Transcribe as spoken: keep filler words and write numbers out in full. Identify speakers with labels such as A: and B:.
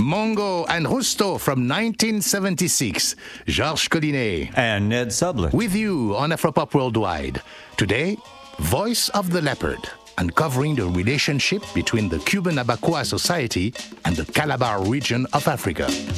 A: Mongo and Rusto from nineteen seventy-six, Georges Collinet.
B: And Ned Sublett.
A: With you on Afropop Worldwide. Today, Voice of the Leopard, uncovering the relationship between the Cuban Abacoa Society and the Calabar region of Africa.